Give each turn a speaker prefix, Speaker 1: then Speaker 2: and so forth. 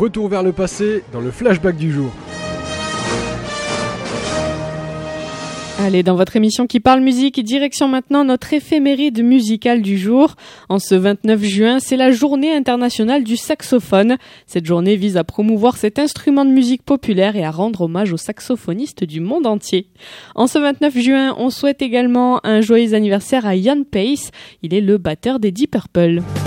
Speaker 1: Retour vers le passé dans le flashback du jour.
Speaker 2: Allez, dans votre émission qui parle musique, direction maintenant notre éphéméride musicale du jour. En ce 29 juin, c'est la journée internationale du saxophone. Cette journée vise à promouvoir cet instrument de musique populaire et à rendre hommage aux saxophonistes du monde entier. En ce 29 juin, on souhaite également un joyeux anniversaire à Ian Pace. Il est le batteur des Deep Purple.